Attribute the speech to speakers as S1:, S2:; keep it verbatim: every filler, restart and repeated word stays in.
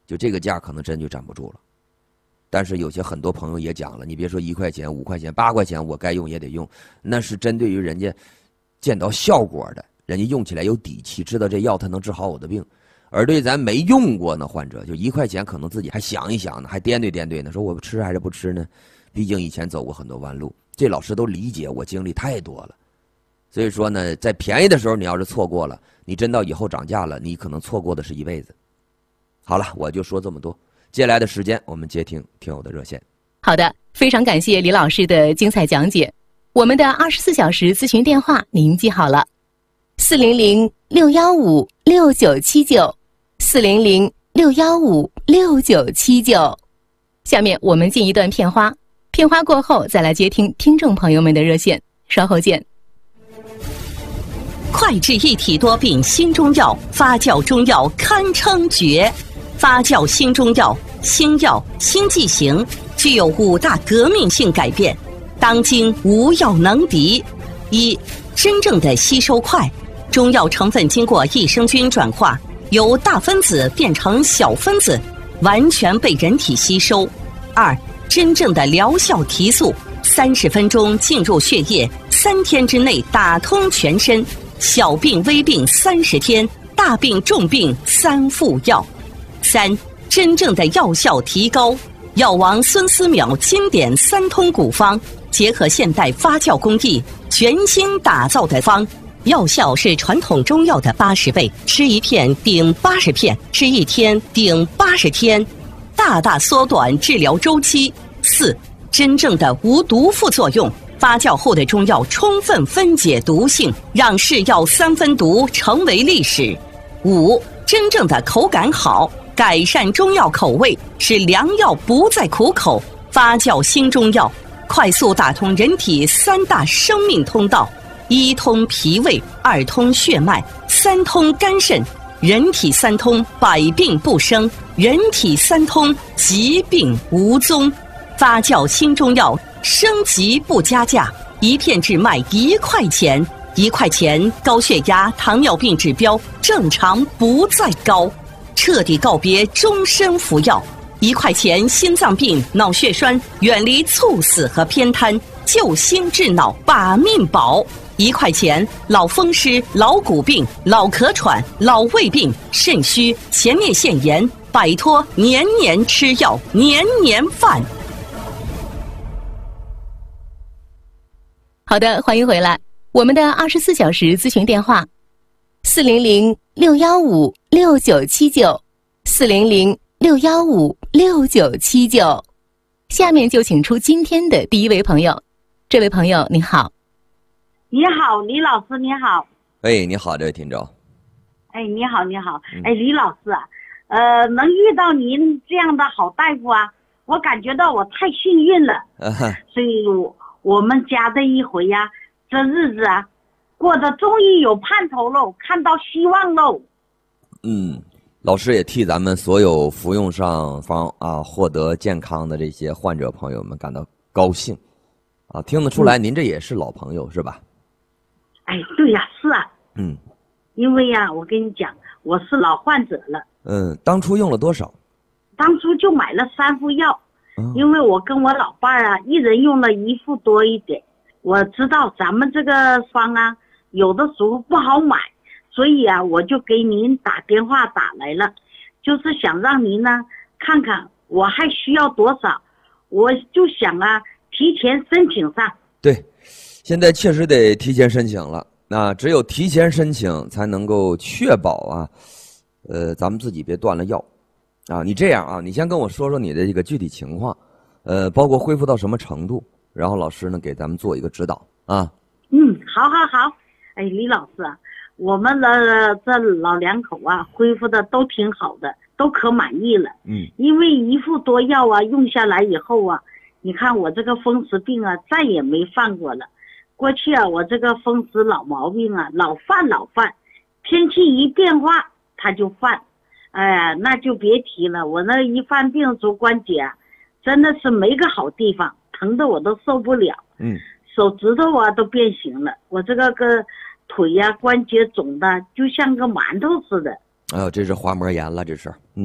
S1: 就这个价可能真就站不住了。但是有些很多朋友也讲了，你别说一块钱、五块钱、八块钱，我该用也得用，那是针对于人家见到效果的，人家用起来有底气，知道这药它能治好我的病。而对咱没用过呢患者，就一块钱可能自己还想一想呢，还掂对掂对呢，说我吃还是不吃呢？毕竟以前走过很多弯路，这老师都理解我经历太多了。所以说呢，在便宜的时候你要是错过了，你真到以后涨价了，你可能错过的是一辈子。好了，我就说这么多。接下来的时间，我们接听听友的热线。
S2: 好的，非常感谢李老师的精彩讲解。我们的二十四小时咨询电话您记好了：四零零六幺五六九七九，四零零六幺五六九七九。下面我们进一段片花，片花过后再来接听听众朋友们的热线，稍后见。
S3: 快治一体多病新中药，发酵中药堪称绝。发酵新中药，新药新剂型，具有五大革命性改变，当今无药能敌。一、真正的吸收快，中药成分经过益生菌转化，由大分子变成小分子，完全被人体吸收。二、真正的疗效提速，三十分钟进入血液，三天之内打通全身，小病微病三十天，大病重病三服药。三、真正的药效提高，药王孙思邈经典三通古方，结合现代发酵工艺，全新打造的方，药效是传统中药的八十倍，吃一片顶八十片，吃一天顶八十天，大大缩短治疗周期。四、真正的无毒副作用，发酵后的中药充分分解毒性，让是药三分毒成为历史。五、真正的口感好，改善中药口味，使良药不再苦口。发酵新中药，快速打通人体三大生命通道：一通脾胃，二通血脉，三通肝肾。人体三通，百病不生；人体三通，疾病无踪。发酵新中药，升级不加价，一片只卖一块钱。一块钱，高血压、糖尿病指标正常不再高，彻底告别终身服药。一块钱，心脏病、脑血栓远离猝死和偏瘫，救心治脑把命保。一块钱，老风湿、老骨病、老咳喘、老胃病、肾虚、前列腺炎，摆脱年年吃药、年年犯。
S2: 好的，欢迎回来。我们的二十四小时咨询电话：四零零六幺五六九七九，四零零六幺五六九七九。下面就请出今天的第一位朋友。这位朋友您好。
S4: 你好，李老师你好。
S1: 哎，你好，这位听众。
S4: 哎，你好，你好。哎，李老师啊，呃，能遇到您这样的好大夫啊，我感觉到我太幸运了。
S1: 啊、
S4: 所以我我们家这一回呀、啊，这日子啊，过得终于有盼头喽，看到希望喽。
S1: 嗯，老师也替咱们所有服用上方啊获得健康的这些患者朋友们感到高兴。啊，听得出来您这也是老朋友、嗯、是吧？
S4: 哎，对呀，是啊。
S1: 嗯，
S4: 因为呀、啊，我跟你讲，我是老患者了。
S1: 嗯，当初用了多少？
S4: 当初就买了三副药、嗯，因为我跟我老伴儿啊，一人用了一副多一点。我知道咱们这个方啊，有的时候不好买，所以啊，我就给您打电话打来了，就是想让您呢看看我还需要多少，我就想啊，提前申请上。
S1: 对，现在确实得提前申请了。那只有提前申请，才能够确保啊，呃，咱们自己别断了药啊。你这样啊，你先跟我说说你的这个具体情况，呃，包括恢复到什么程度。然后老师呢给咱们做一个指导啊。
S4: 嗯，好好好。哎，李老师啊，我们的这老两口啊，恢复的都挺好的，都可满意了。
S1: 嗯，
S4: 因为一副多药啊，用下来以后啊，你看我这个风湿病啊，再也没犯过了。过去啊，我这个风湿老毛病啊，老犯老犯，天气一变化它就犯，哎呀，那就别提了。我那一犯病足关节啊，真的是没个好地方。疼的我都受不了，
S1: 嗯，
S4: 手指头啊都变形了，我这个个腿呀、啊、关节肿的就像个馒头似的。
S1: 哎呦，这是滑膜炎了，这是。嗯，